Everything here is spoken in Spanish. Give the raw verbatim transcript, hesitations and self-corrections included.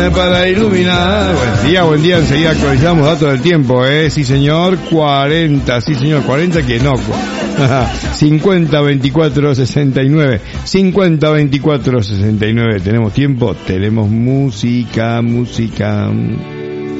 Para iluminar. Buen día, buen día. Enseguida actualizamos datos del tiempo, ¿eh? Sí, señor. cuarenta, sí, señor. cuarenta que no. cincuenta, veinticuatro, sesenta y nueve. cincuenta, veinticuatro, sesenta y nueve. Tenemos tiempo, tenemos música, música.